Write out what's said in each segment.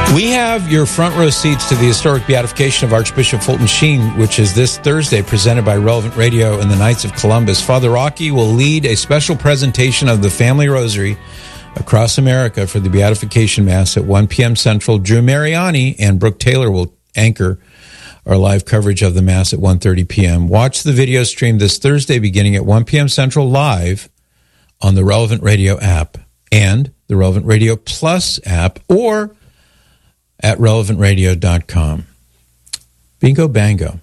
We have your front row seats to the historic beatification of Archbishop Fulton Sheen, which is this Thursday, presented by Relevant Radio and the Knights of Columbus. Father Rocky will lead a special presentation of the Family Rosary across America for the beatification Mass at 1 p.m. Central. Drew Mariani and Brooke Taylor will anchor our live coverage of the Mass at 1:30 p.m. Watch the video stream this Thursday beginning at 1 p.m. Central live on the Relevant Radio app and the Relevant Radio Plus app, or at relevantradio.com. Bingo bango.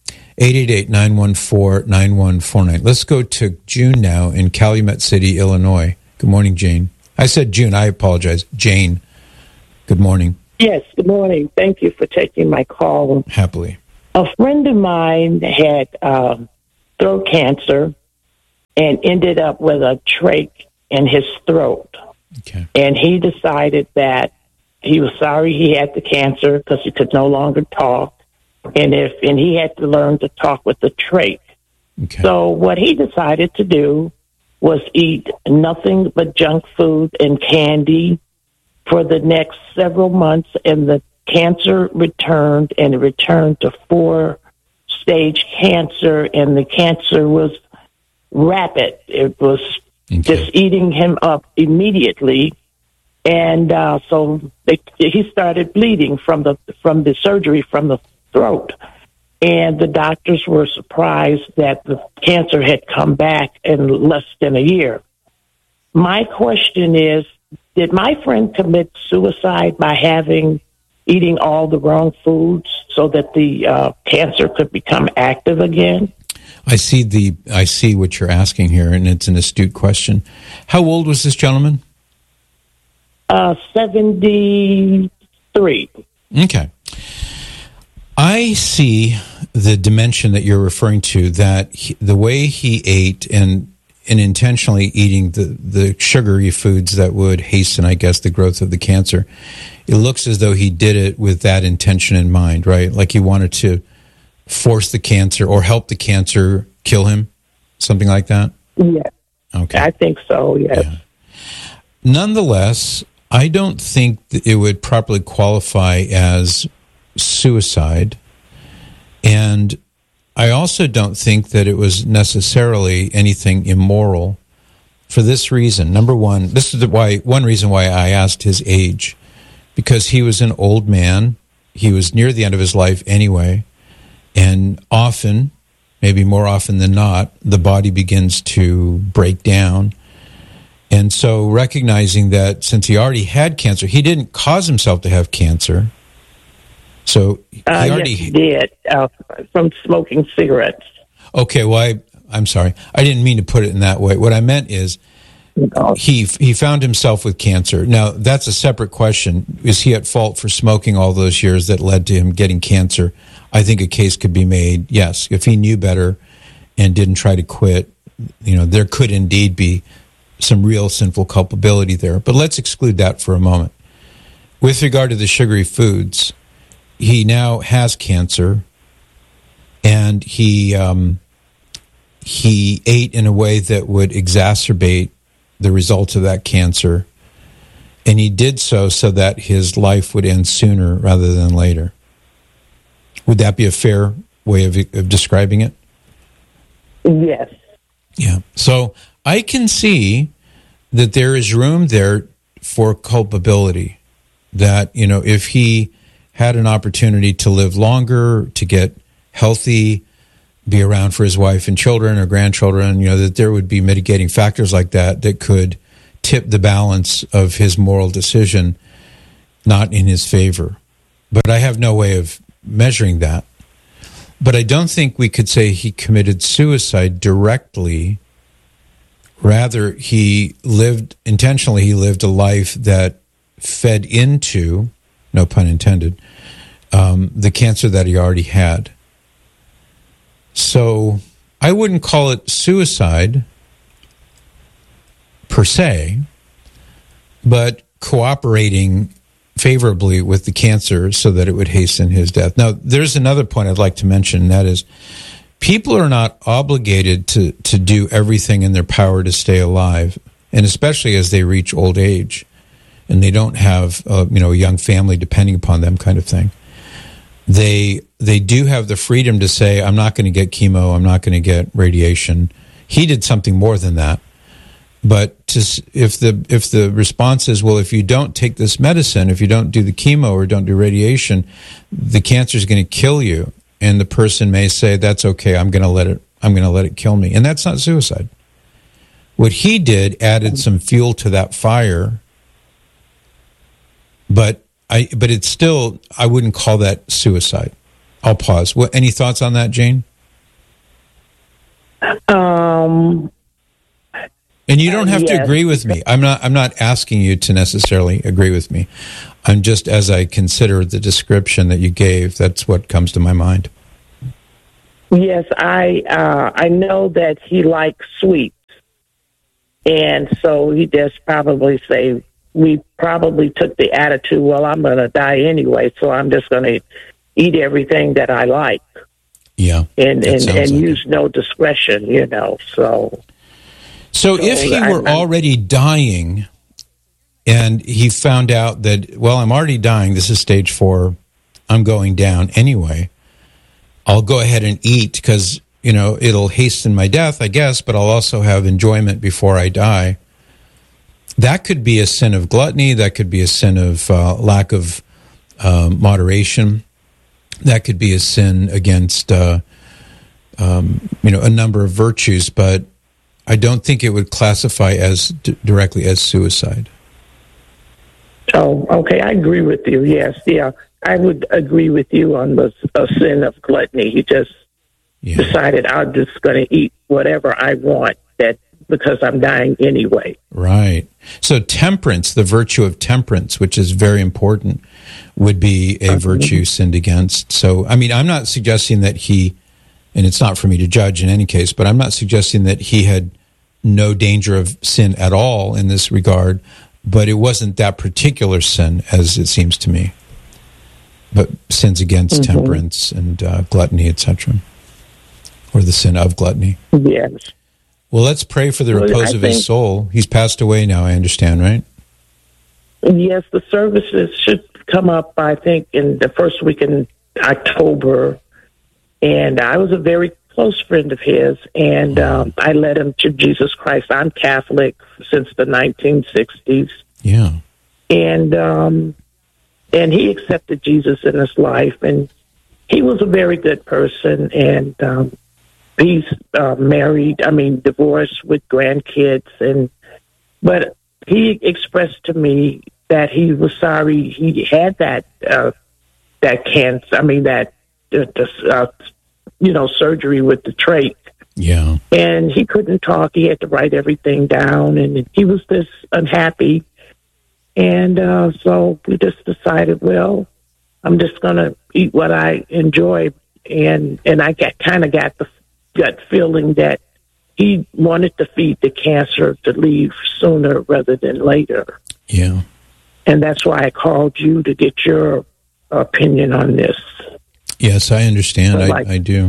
888-914-9149. Let's go to June now in Calumet City, Illinois. Good morning, Jane. I said June. I apologize. Jane, good morning. Yes, good morning. Thank you for taking my call. Happily. A friend of mine had throat cancer and ended up with a trach in his throat. Okay. And he decided that he was sorry he had the cancer because he could no longer talk, and he had to learn to talk with the trach. Okay. So what he decided to do was eat nothing but junk food and candy for the next several months, and the cancer returned, and it returned to 4-stage cancer, and the cancer was rapid. It was just eating him up immediately. And so he started bleeding from the surgery from the throat, and the doctors were surprised that the cancer had come back in less than a year. My question is, did my friend commit suicide by eating all the wrong foods so that the cancer could become active again? I see what you're asking here, and it's an astute question. How old was this gentleman? 73. Okay. I see the dimension that you're referring to, that the way he ate and intentionally eating the sugary foods that would hasten, I guess, the growth of the cancer. It looks as though he did it with that intention in mind, right? Like he wanted to force the cancer or help the cancer kill him, something like that? Yes. Okay. I think so, yes. Yeah. Nonetheless, I don't think that it would properly qualify as suicide, and I also don't think that it was necessarily anything immoral for this reason. Number one, this is one reason why I asked his age, because he was an old man. He was near the end of his life anyway, and often, maybe more often than not, the body begins to break down. And so recognizing that since he already had cancer, he didn't cause himself to have cancer. So yes, he did, from smoking cigarettes. Okay, well, I'm sorry. I didn't mean to put it in that way. What I meant is he found himself with cancer. Now, that's a separate question. Is he at fault for smoking all those years that led to him getting cancer? I think a case could be made, yes. If he knew better and didn't try to quit, there could indeed be some real sinful culpability there. But let's exclude that for a moment. With regard to the sugary foods, he now has cancer, and he ate in a way that would exacerbate the results of that cancer, and he did so that his life would end sooner rather than later. Would that be a fair way of describing it? Yes. Yeah. So I can see that there is room there for culpability, that, if he had an opportunity to live longer, to get healthy, be around for his wife and children or grandchildren, that there would be mitigating factors like that could tip the balance of his moral decision not in his favor. But I have no way of measuring that. But I don't think we could say he committed suicide directly. Rather, he lived a life that fed into, no pun intended, the cancer that he already had. So I wouldn't call it suicide per se, but cooperating favorably with the cancer so that it would hasten his death. Now, there's another point I'd like to mention, and that is people are not obligated to do everything in their power to stay alive, and especially as they reach old age. and they don't have a young family depending upon them, kind of thing, they do have the freedom to say, I'm not going to get chemo, I'm not going to get radiation. He did something more than that. But if the response is, well, if you don't take this medicine, if you don't do the chemo or don't do radiation, the cancer is going to kill you, and the person may say, that's okay, I'm going to let it kill me, and that's not suicide. What he did added some fuel to that fire, but it's still, I wouldn't call that suicide. I'll pause. Any thoughts on that, Jane? And you don't have to agree with me. I'm not asking you to necessarily agree with me. I'm just, as I consider the description that you gave, that's what comes to my mind. Yes, I know that he likes sweets, and so he just probably say, we probably took the attitude, well, I'm going to die anyway, so I'm just going to eat everything that I like. Yeah, and use no discretion, So if he were already dying and he found out that, well, I'm already dying, this is stage 4, I'm going down anyway, I'll go ahead and eat because, it'll hasten my death, I guess, but I'll also have enjoyment before I die. That could be a sin of gluttony. That could be a sin of lack of moderation. That could be a sin against, a number of virtues, but I don't think it would classify as directly as suicide. Oh, okay. I agree with you. Yes. Yeah. I would agree with you on the sin of gluttony. He just decided I'm just going to eat whatever I want because I'm dying anyway. Right. So temperance, the virtue of temperance, which is very important, would be a virtue sinned against. So, I'm not suggesting that he, and it's not for me to judge in any case, but I'm not suggesting that he had no danger of sin at all in this regard, but it wasn't that particular sin, as it seems to me. But sins against temperance and gluttony, etc., or the sin of gluttony. Yes. Well, let's pray for the repose of his soul. He's passed away now, I understand, right? Yes, the services should come up, I think, in the first week in October. And I was a very close friend of his, and I led him to Jesus Christ. I'm Catholic since the 1960s. Yeah. And he accepted Jesus in his life, and he was a very good person, and he's divorced with grandkids, but he expressed to me that he was sorry he had that cancer, surgery with the trach. Yeah. And he couldn't talk. He had to write everything down, and he was just unhappy. And so we just decided, well, I'm just going to eat what I enjoy. And I got the gut feeling that he wanted to feed the cancer to leave sooner rather than later. Yeah. And that's why I called you to get your opinion on this. Yes, I understand. I do.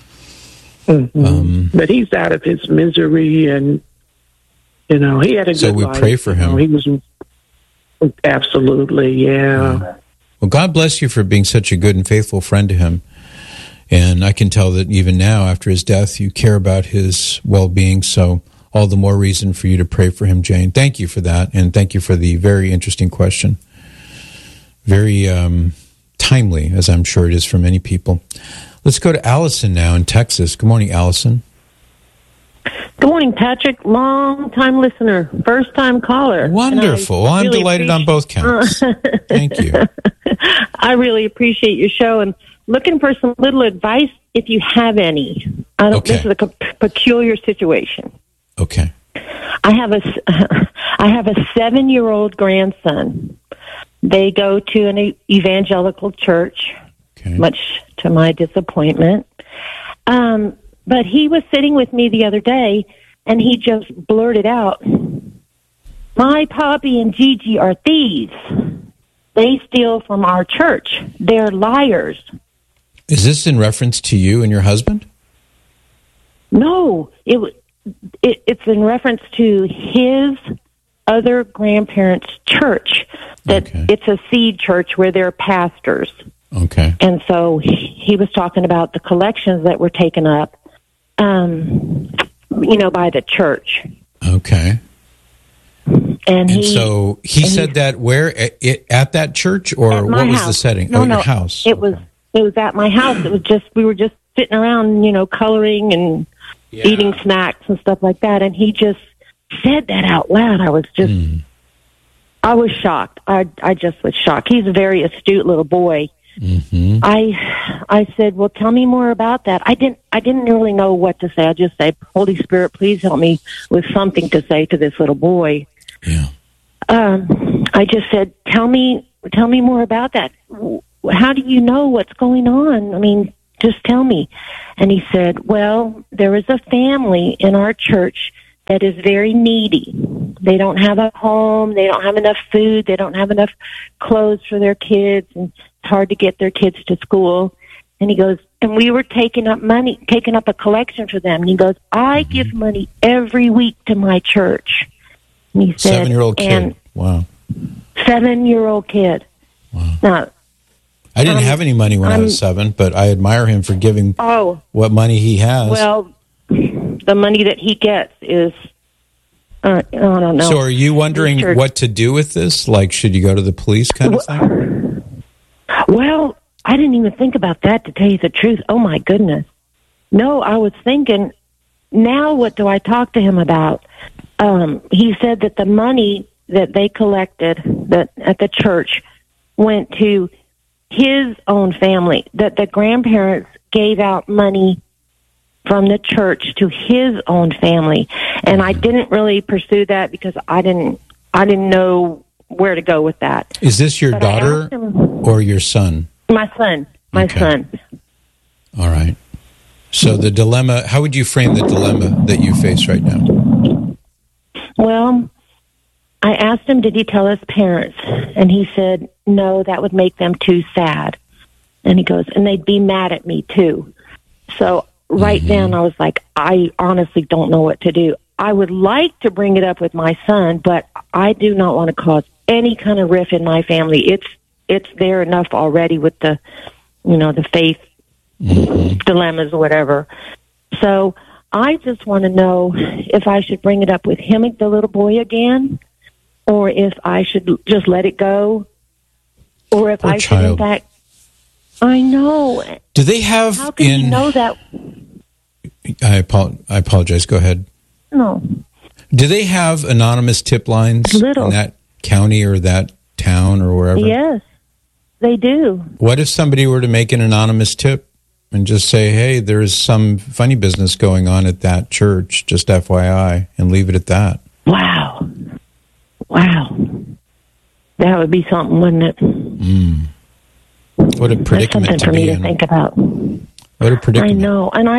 But he's out of his misery, and, he had a good life. So we pray for him. He was absolutely, yeah. Well, God bless you for being such a good and faithful friend to him. And I can tell that even now, after his death, you care about his well-being. So all the more reason for you to pray for him, Jane. Thank you for that. And thank you for the very interesting question. Very timely, as I'm sure it is for many people. Let's go to Allison now in Texas. Good morning, Allison. Good morning, Patrick. Long-time listener, first-time caller. Wonderful. Well, I'm delighted on both counts. Thank you. I really appreciate your show and looking for some little advice if you have any. This is a peculiar situation. Okay. I have a 7-year-old grandson. They go to an evangelical church, much to my disappointment. But he was sitting with me the other day, and he just blurted out, "My Poppy and Gigi are thieves. They steal from our church. They're liars." Is this in reference to you and your husband? No, it's in reference to his other grandparents' church. That it's a seed church where they're pastors. Okay. And so he was talking about the collections that were taken up, by the church. Okay. And so he said that where at that church, or what was the setting? No, your house. It was at my house. It was just we were just sitting around, coloring and eating snacks and stuff like that. And he just said that out loud. I was just, I was shocked. I just was shocked. He's a very astute little boy. Mm-hmm. I said, well, tell me more about that. I didn't really know what to say. I just said, Holy Spirit, please help me with something to say to this little boy. Yeah. I just said, tell me more about that. How do you know what's going on? I mean, just tell me. And he said, well, there is a family in our church that is very needy. They don't have a home. They don't have enough food. They don't have enough clothes for their kids. And it's hard to get their kids to school. And he goes, and we were taking up a collection for them. And he goes, I give money every week to my church. And he said, 7-year-old kid. Wow. 7-year-old kid. Wow. Now, I didn't have any money when I was 7, but I admire him for giving what money he has. Well, the money that he gets is, I don't know. So are you wondering what to do with this? Like, should you go to the police kind of thing? Well, I didn't even think about that, to tell you the truth. Oh, my goodness. No, I was thinking, now what do I talk to him about? He said that the money that they collected at the church went to his own family, that the grandparents gave out money from the church to his own family. And I didn't really pursue that because I didn't know where to go with that. Is this your daughter or your son? My son. My son. All right. So the dilemma, how would you frame the dilemma that you face right now? Well, I asked him, did he tell his parents? And he said, no, that would make them too sad. And he goes, and they'd be mad at me too. So right then I was like, I honestly don't know what to do. I would like to bring it up with my son, but I do not want to cause any kind of rift in my family. It's there enough already with the, the faith dilemmas or whatever. So I just want to know if I should bring it up with him, the little boy, again, or if I should just let it go, or if I should, in fact, I know. Do they have? How can you know that? I apologize. Go ahead. No. Do they have anonymous tip lines in that county or that town or wherever? Yes, they do. What if somebody were to make an anonymous tip and just say, hey, there's some funny business going on at that church, just FYI, and leave it at that? Wow. That would be something, wouldn't it? What a predicament. That's something for me to think about. What a predicament. I know, and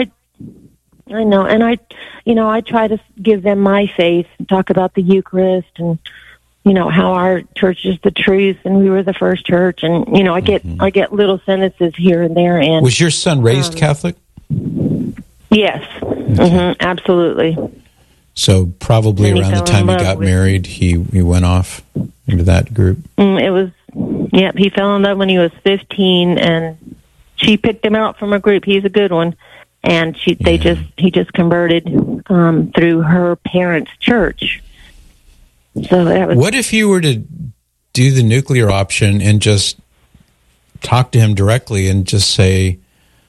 I try to give them my faith and talk about the Eucharist and, how our church is the truth and we were the first church. And, I get little sentences here and there. And was your son raised Catholic? Yes. Okay. Absolutely. So probably around the time he got married, he went off into that group. He fell in love when he was 15, and she picked him out from a group. He's a good one, and he just converted through her parents' church. So that was. What if you were to do the nuclear option and just talk to him directly and just say,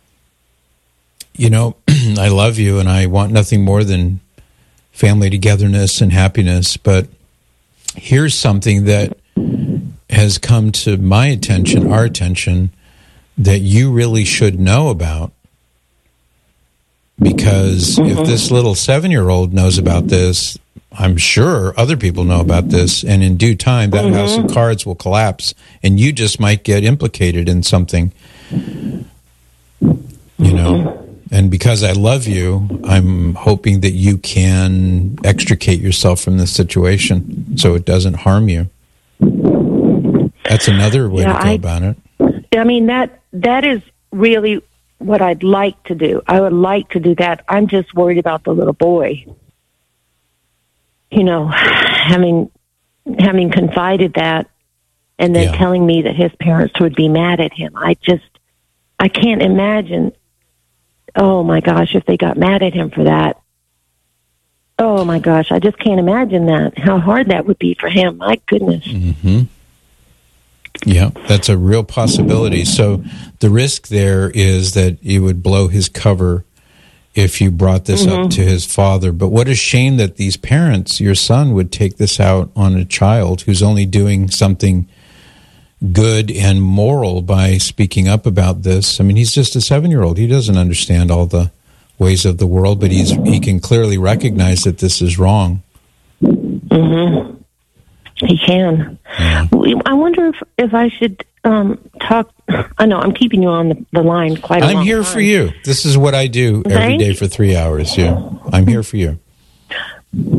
I love you and I want nothing more than family togetherness and happiness, but here's something that has come to my attention, our attention, that you really should know about. Because if this little 7-year-old knows about this, I'm sure other people know about this, and in due time, that house of cards will collapse, and you just might get implicated in something, And because I love you, I'm hoping that you can extricate yourself from this situation so it doesn't harm you. That's another way to go about it. I mean, that is really what I'd like to do. I would like to do that. I'm just worried about the little boy. having confided that and then telling me that his parents would be mad at him. I can't imagine, oh my gosh, if they got mad at him for that. Oh my gosh, I just can't imagine that, how hard that would be for him. My goodness. Mm-hmm. Yeah, that's a real possibility. So the risk there is that you would blow his cover if you brought this up to his father. But what a shame that these parents, your son, would take this out on a child who's only doing something good and moral by speaking up about this. I mean, he's just a 7-year-old. He doesn't understand all the ways of the world, but he can clearly recognize that this is wrong. Mm-hmm. He can. Yeah. I wonder if I should talk. I know I'm keeping you on the line quite a long time. I'm here for you. This is what I do every day for 3 hours. Yeah, I'm here for you.